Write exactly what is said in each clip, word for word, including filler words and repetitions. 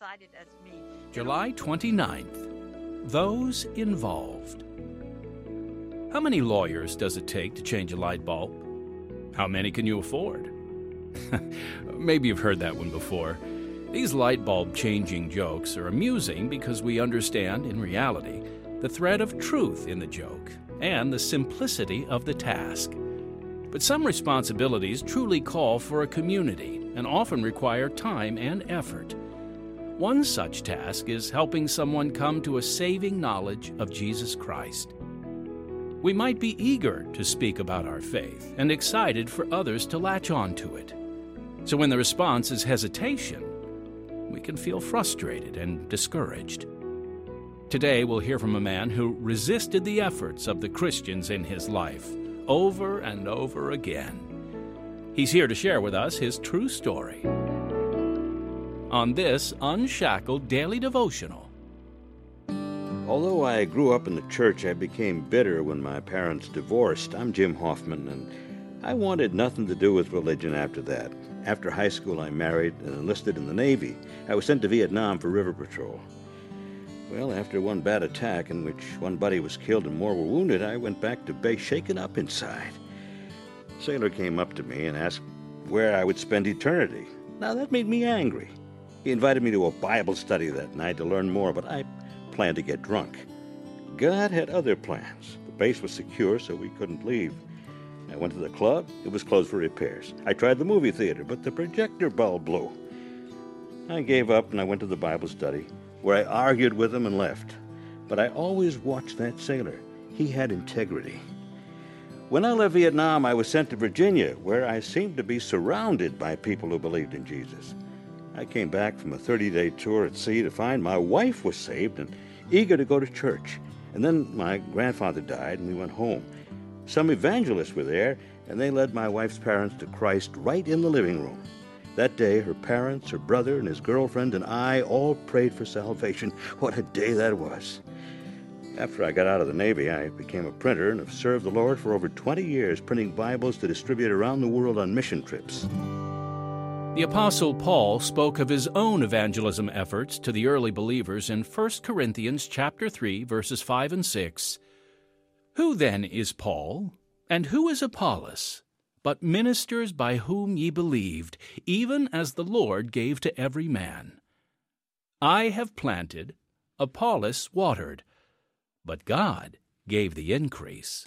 excited as me. July twenty-ninth. Those involved. How many lawyers does it take to change a light bulb? How many can you afford? Maybe you've heard that one before. These light bulb changing jokes are amusing because we understand, in reality, the thread of truth in the joke and the simplicity of the task. But some responsibilities truly call for a community and often require time and effort. One such task is helping someone come to a saving knowledge of Jesus Christ. We might be eager to speak about our faith and excited for others to latch on to it. So when the response is hesitation, we can feel frustrated and discouraged. Today we'll hear from a man who resisted the efforts of the Christians in his life over and over again. He's here to share with us his true story on this Unshackled Daily Devotional. Although I grew up in the church, I became bitter when my parents divorced. I'm Jim Hoffman, and I wanted nothing to do with religion after that. After high school, I married and enlisted in the Navy. I was sent to Vietnam for river patrol. Well, after one bad attack in which one buddy was killed and more were wounded, I went back to base shaken up inside. A sailor came up to me and asked where I would spend eternity. Now, that made me angry. He invited me to a Bible study that night to learn more, but I planned to get drunk. God had other plans. The base was secure, so we couldn't leave. I went to the club. It was closed for repairs. I tried the movie theater, but the projector bulb blew. I gave up and I went to the Bible study, where I argued with him and left. But I always watched that sailor. He had integrity. When I left Vietnam, I was sent to Virginia, where I seemed to be surrounded by people who believed in Jesus. I came back from a thirty-day tour at sea to find my wife was saved and eager to go to church. And then my grandfather died and we went home. Some evangelists were there, and they led my wife's parents to Christ right in the living room. That day, her parents, her brother, and his girlfriend, and I all prayed for salvation. What a day that was. After I got out of the Navy, I became a printer and have served the Lord for over twenty years, printing Bibles to distribute around the world on mission trips. The Apostle Paul spoke of his own evangelism efforts to the early believers in First Corinthians chapter three, verses five and six. Who then is Paul, and who is Apollos, but ministers by whom ye believed, even as the Lord gave to every man? I have planted, Apollos watered, but God gave the increase.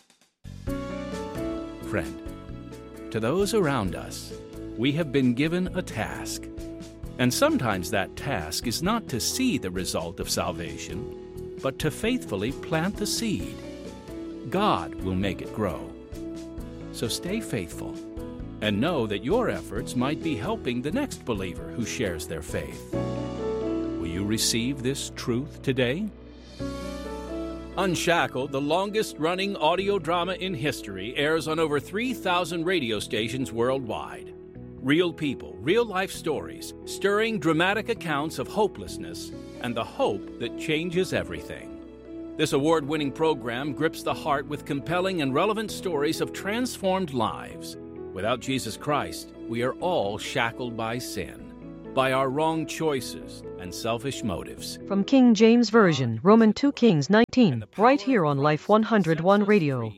Friend, to those around us, we have been given a task, and sometimes that task is not to see the result of salvation, but to faithfully plant the seed. God will make it grow. So stay faithful and know that your efforts might be helping the next believer who shares their faith. Will you receive this truth today? Unshackled, the longest-running audio drama in history, airs on over three thousand radio stations worldwide. Real people, real-life stories, stirring dramatic accounts of hopelessness and the hope that changes everything. This award-winning program grips the heart with compelling and relevant stories of transformed lives. Without Jesus Christ, we are all shackled by sin, by our wrong choices and selfish motives. From King James Version, Romans two Kings nineteen, right here on Life one oh one Radio.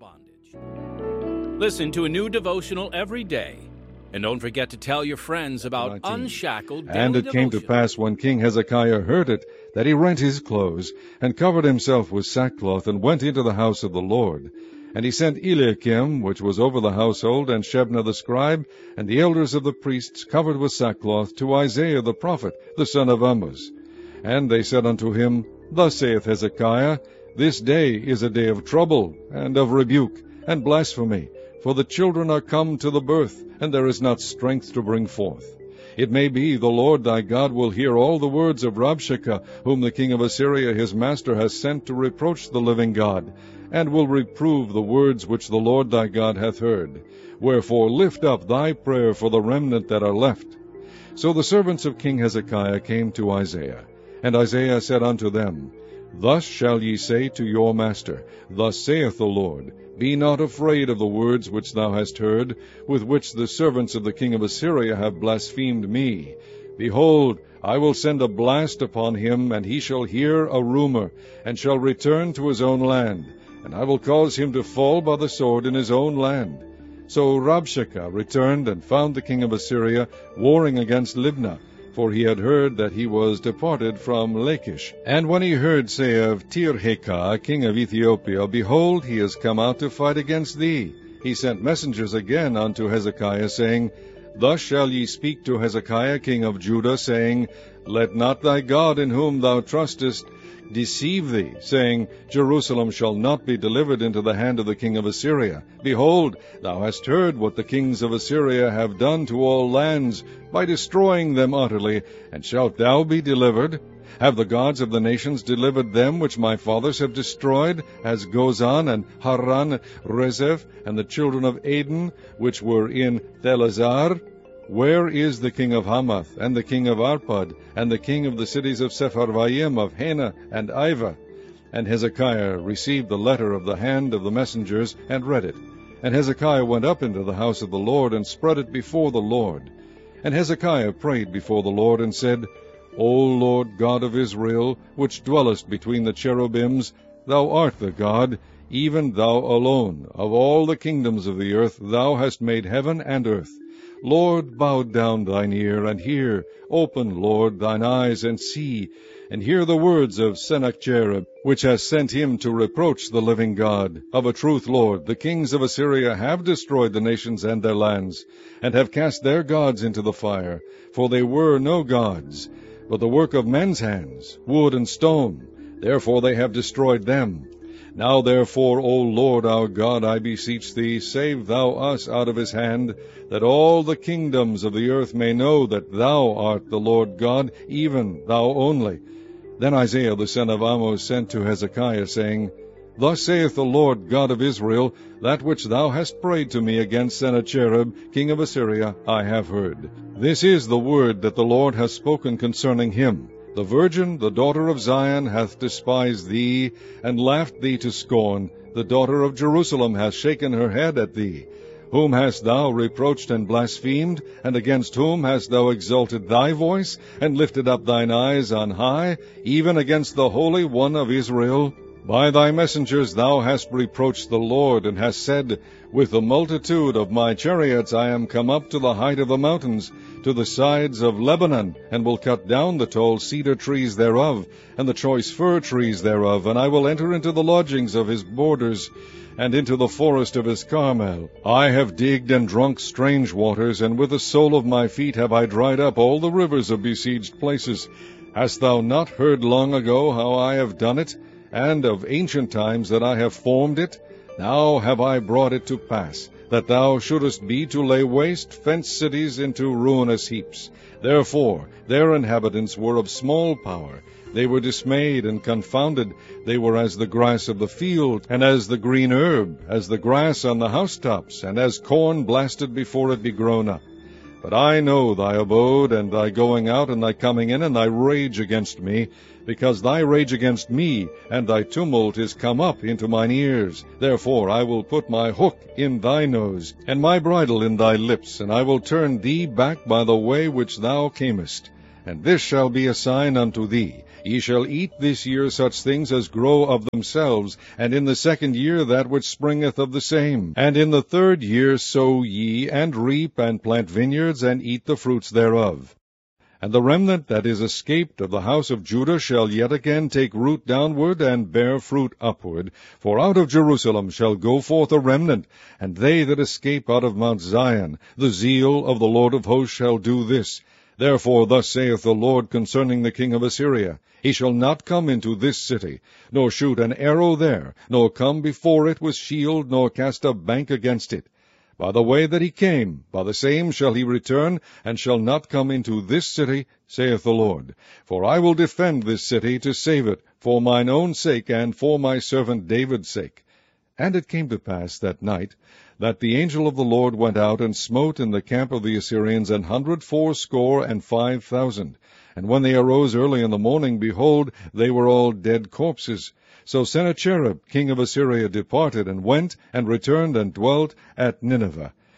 Listen to a new devotional every day. And don't forget to tell your friends about Unshackled Daily And it came to pass, when King Hezekiah heard it, that he rent his clothes, and covered himself with sackcloth, and went into the house of the Lord. And he sent Eliakim, which was over the household, and Shebna the scribe, and the elders of the priests, covered with sackcloth, to Isaiah the prophet, the son of Amoz. And they said unto him, Thus saith Hezekiah, This day is a day of trouble, and of rebuke, and blasphemy, for the children are come to the birth, and there is not strength to bring forth. It may be the Lord thy God will hear all the words of Rabshakeh, whom the king of Assyria his master has sent to reproach the living God, and will reprove the words which the Lord thy God hath heard. Wherefore lift up thy prayer for the remnant that are left. So the servants of King Hezekiah came to Isaiah, and Isaiah said unto them, Thus shall ye say to your master, Thus saith the Lord, Be not afraid of the words which thou hast heard, with which the servants of the king of Assyria have blasphemed me. Behold, I will send a blast upon him, and he shall hear a rumor, and shall return to his own land, and I will cause him to fall by the sword in his own land. So Rabshakeh returned and found the king of Assyria warring against Libnah, for he had heard that he was departed from Lachish. And when he heard say of Tirhakah, king of Ethiopia, Behold, he is come out to fight against thee, he sent messengers again unto Hezekiah, saying, Thus shall ye speak to Hezekiah king of Judah, saying, Let not thy God in whom thou trustest deceive thee, saying, Jerusalem shall not be delivered into the hand of the king of Assyria. Behold, thou hast heard what the kings of Assyria have done to all lands, by destroying them utterly, and shalt thou be delivered? Have the gods of the nations delivered them which my fathers have destroyed, as Gozan and Haran, Rezeph, and the children of Aden, which were in Thelazar? Where is the king of Hamath, and the king of Arpad, and the king of the cities of Sepharvaim, of Hena, and Ivah? And Hezekiah received the letter of the hand of the messengers, and read it. And Hezekiah went up into the house of the Lord, and spread it before the Lord. And Hezekiah prayed before the Lord, and said, O Lord God of Israel, which dwellest between the cherubims, thou art the God, even thou alone. Of all the kingdoms of the earth thou hast made heaven and earth. Lord, bow down thine ear, and hear. Open, Lord, thine eyes, and see, and hear the words of Sennacherib, which has sent him to reproach the living God. Of a truth, Lord, the kings of Assyria have destroyed the nations and their lands, and have cast their gods into the fire, for they were no gods, but the work of men's hands, wood and stone. Therefore they have destroyed them. Now therefore, O Lord our God, I beseech thee, save thou us out of his hand, that all the kingdoms of the earth may know that thou art the Lord God, even thou only. Then Isaiah the son of Amoz sent to Hezekiah, saying, Thus saith the Lord God of Israel, That which thou hast prayed to me against Sennacherib, king of Assyria, I have heard. This is the word that the Lord hath spoken concerning him. The virgin, the daughter of Zion, hath despised thee, and laughed thee to scorn. The daughter of Jerusalem hath shaken her head at thee. Whom hast thou reproached and blasphemed? And against whom hast thou exalted thy voice, and lifted up thine eyes on high, even against the Holy One of Israel? By thy messengers thou hast reproached the Lord, and hast said, With the multitude of my chariots I am come up to the height of the mountains, to the sides of Lebanon, and will cut down the tall cedar trees thereof, and the choice fir trees thereof, and I will enter into the lodgings of his borders, and into the forest of his Carmel. I have digged and drunk strange waters, and with the sole of my feet have I dried up all the rivers of besieged places. Hast thou not heard long ago how I have done it, and of ancient times that I have formed it? Now have I brought it to pass, that thou shouldest be to lay waste fenced cities into ruinous heaps. Therefore their inhabitants were of small power. They were dismayed and confounded. They were as the grass of the field, and as the green herb, as the grass on the housetops, and as corn blasted before it be grown up. But I know thy abode, and thy going out, and thy coming in, and thy rage against me, because thy rage against me, and thy tumult is come up into mine ears. Therefore I will put my hook in thy nose, and my bridle in thy lips, and I will turn thee back by the way which thou camest. And this shall be a sign unto thee. Ye shall eat this year such things as grow of themselves, and in the second year that which springeth of the same. And in the third year sow ye, and reap, and plant vineyards, and eat the fruits thereof. And the remnant that is escaped of the house of Judah shall yet again take root downward, and bear fruit upward. For out of Jerusalem shall go forth a remnant, and they that escape out of Mount Zion. The zeal of the Lord of hosts shall do this. Therefore thus saith the Lord concerning the king of Assyria, He shall not come into this city, nor shoot an arrow there, nor come before it with shield, nor cast a bank against it. By the way that he came, by the same shall he return, and shall not come into this city, saith the Lord. For I will defend this city to save it, for mine own sake, and for my servant David's sake. And it came to pass that night, that the angel of the Lord went out, and smote in the camp of the Assyrians an hundred fourscore and five thousand. And when they arose early in the morning, behold, they were all dead corpses. So Sennacherib king of Assyria departed, and went, and returned, and dwelt at Nineveh.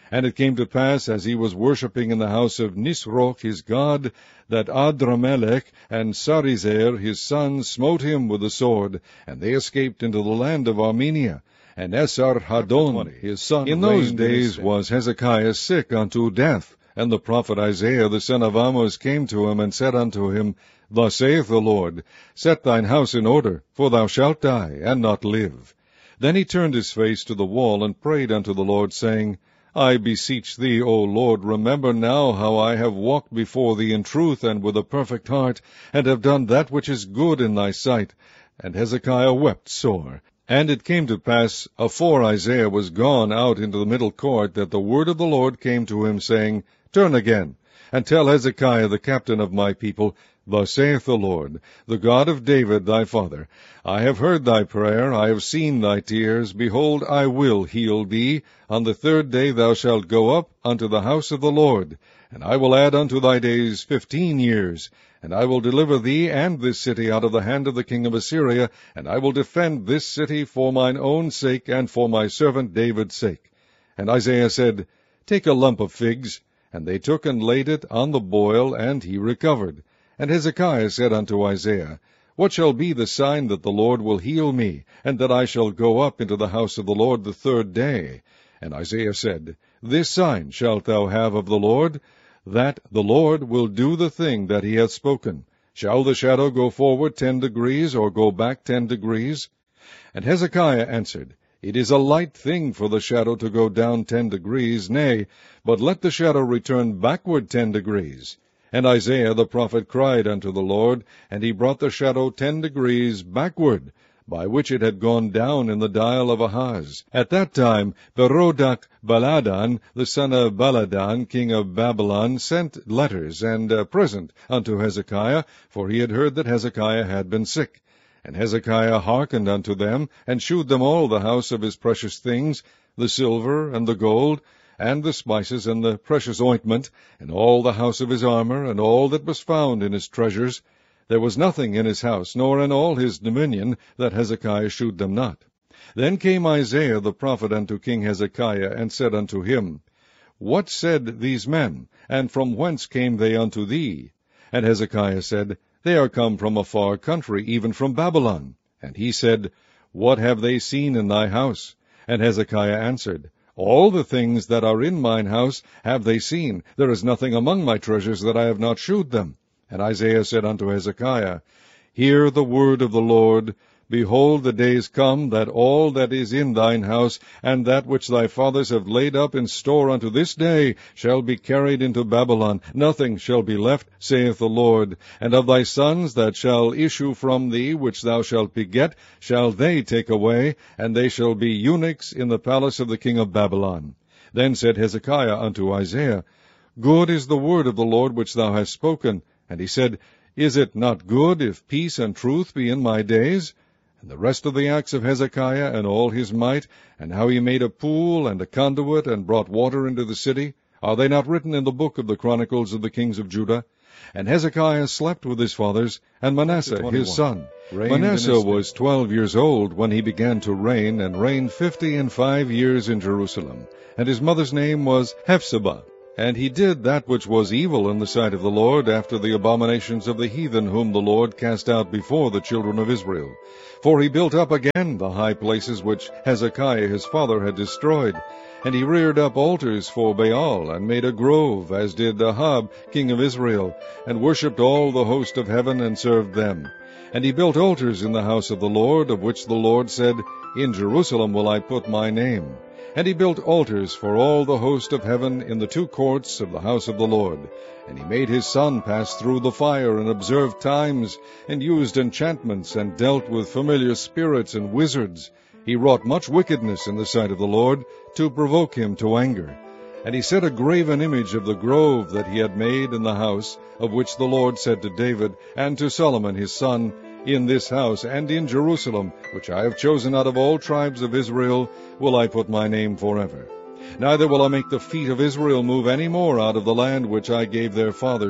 And it came to pass, as he was worshipping in the house of Nisroch his god, that Adramelech and Sarezer his sons smote him with the sword, and they escaped into the land of Armenia. And Esarhaddon his son. In those days was Hezekiah sick unto death, and the prophet Isaiah the son of Amoz came to him, and said unto him, Thus saith the Lord, Set thine house in order, for thou shalt die, and not live. Then he turned his face to the wall, and prayed unto the Lord, saying, I beseech thee, O Lord, remember now how I have walked before thee in truth and with a perfect heart, and have done that which is good in thy sight. And Hezekiah wept sore. And it came to pass, afore Isaiah was gone out into the middle court, that the word of the Lord came to him, saying, Turn again, and tell Hezekiah the captain of my people, Thus saith the Lord, the God of David thy father, I have heard thy prayer, I have seen thy tears, behold, I will heal thee. On the third day thou shalt go up unto the house of the Lord, and I will add unto thy days fifteen years. And I will deliver thee and this city out of the hand of the king of Assyria, and I will defend this city for mine own sake, and for my servant David's sake. And Isaiah said, Take a lump of figs. And they took and laid it on the boil, and he recovered. And Hezekiah said unto Isaiah, What shall be the sign that the Lord will heal me, and that I shall go up into the house of the Lord the third day? And Isaiah said, This sign shalt thou have of the Lord, that the Lord will do the thing that he hath spoken. Shall the shadow go forward ten degrees, or go back ten degrees? And Hezekiah answered, It is a light thing for the shadow to go down ten degrees, nay, but let the shadow return backward ten degrees. And Isaiah the prophet cried unto the Lord, and he brought the shadow ten degrees backward, by which it had gone down in the dial of Ahaz. At that time Berodach Baladan, the son of Baladan, king of Babylon, sent letters and a present unto Hezekiah, for he had heard that Hezekiah had been sick. And Hezekiah hearkened unto them, and shewed them all the house of his precious things, the silver and the gold, and the spices and the precious ointment, and all the house of his armor, and all that was found in his treasures. There was nothing in his house, nor in all his dominion, that Hezekiah shewed them not. Then came Isaiah the prophet unto King Hezekiah, and said unto him, What said these men, and from whence came they unto thee? And Hezekiah said, They are come from a far country, even from Babylon. And he said, What have they seen in thy house? And Hezekiah answered, All the things that are in mine house have they seen. There is nothing among my treasures that I have not shewed them. And Isaiah said unto Hezekiah, Hear the word of the Lord. Behold, the days come, that all that is in thine house, and that which thy fathers have laid up in store unto this day, shall be carried into Babylon. Nothing shall be left, saith the Lord. And of thy sons that shall issue from thee, which thou shalt beget, shall they take away, and they shall be eunuchs in the palace of the king of Babylon. Then said Hezekiah unto Isaiah, Good is the word of the Lord which thou hast spoken. And he said, Is it not good if peace and truth be in my days? And the rest of the acts of Hezekiah, and all his might, and how he made a pool and a conduit, and brought water into the city, are they not written in the book of the chronicles of the kings of Judah? And Hezekiah slept with his fathers, and Manasseh his son. Manasseh was twelve years old when he began to reign, and reigned fifty and five years in Jerusalem. And his mother's name was Hephzibah. And he did that which was evil in the sight of the Lord, after the abominations of the heathen, whom the Lord cast out before the children of Israel. For he built up again the high places which Hezekiah his father had destroyed. And he reared up altars for Baal, and made a grove, as did Ahab king of Israel, and worshipped all the host of heaven, and served them. And he built altars in the house of the Lord, of which the Lord said, In Jerusalem will I put my name. And he built altars for all the host of heaven in the two courts of the house of the Lord. And he made his son pass through the fire, and observed times, and used enchantments, and dealt with familiar spirits and wizards. He wrought much wickedness in the sight of the Lord, to provoke him to anger. And he set a graven image of the grove that he had made in the house, of which the Lord said to David, and to Solomon his son, In this house and in Jerusalem, which I have chosen out of all tribes of Israel, will I put my name forever. Neither will I make the feet of Israel move any more out of the land which I gave their fathers,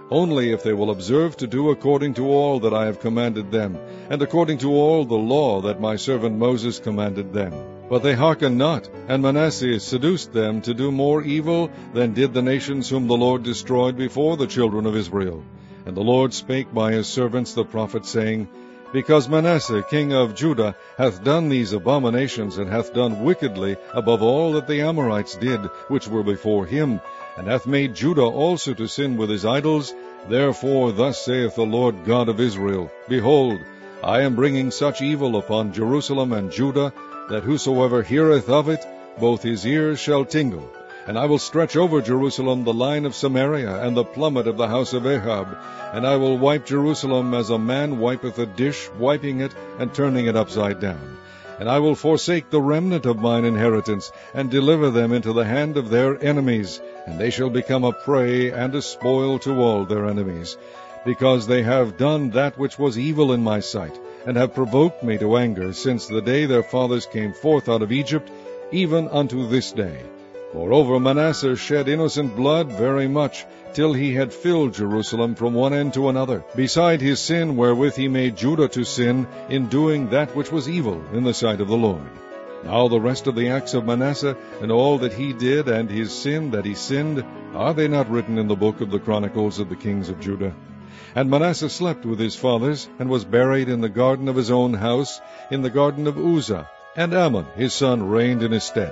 only if they will observe to do according to all that I have commanded them, and according to all the law that my servant Moses commanded them. But they hearkened not, and Manasseh seduced them to do more evil than did the nations whom the Lord destroyed before the children of Israel. And the Lord spake by his servants the prophets, saying, Because Manasseh king of Judah hath done these abominations, and hath done wickedly above all that the Amorites did, which were before him, and hath made Judah also to sin with his idols, therefore thus saith the Lord God of Israel, Behold, I am bringing such evil upon Jerusalem and Judah, that whosoever heareth of it, both his ears shall tingle. And I will stretch over Jerusalem the line of Samaria, and the plummet of the house of Ahab, and I will wipe Jerusalem as a man wipeth a dish, wiping it, and turning it upside down. And I will forsake the remnant of mine inheritance, and deliver them into the hand of their enemies, and they shall become a prey and a spoil to all their enemies, because they have done that which was evil in my sight, and have provoked me to anger, since the day their fathers came forth out of Egypt, even unto this day. Moreover, Manasseh shed innocent blood very much, till he had filled Jerusalem from one end to another, beside his sin wherewith he made Judah to sin, in doing that which was evil in the sight of the Lord. Now the rest of the acts of Manasseh, and all that he did, and his sin that he sinned, are they not written in the book of the Chronicles of the kings of Judah? And Manasseh slept with his fathers, and was buried in the garden of his own house, in the garden of Uzzah, and Amon his son reigned in his stead.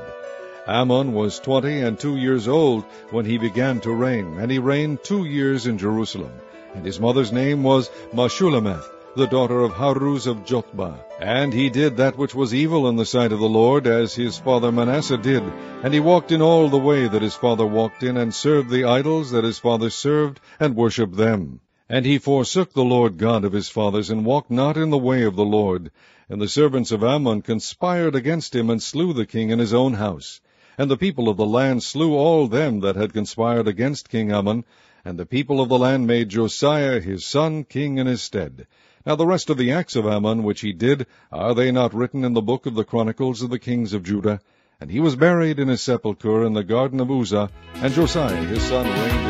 Amon was twenty and two years old when he began to reign, and he reigned two years in Jerusalem. And his mother's name was Meshullemeth, the daughter of Haruz of Jotbah. And he did that which was evil in the sight of the Lord, as his father Manasseh did. And he walked in all the way that his father walked in, and served the idols that his father served, and worshipped them. And he forsook the Lord God of his fathers, and walked not in the way of the Lord. And the servants of Ammon conspired against him, and slew the king in his own house. And the people of the land slew all them that had conspired against King Ammon, and the people of the land made Josiah his son king in his stead. Now the rest of the acts of Ammon which he did, are they not written in the book of the Chronicles of the kings of Judah? And he was buried in his sepulchre in the garden of Uzzah, and Josiah his son reigned in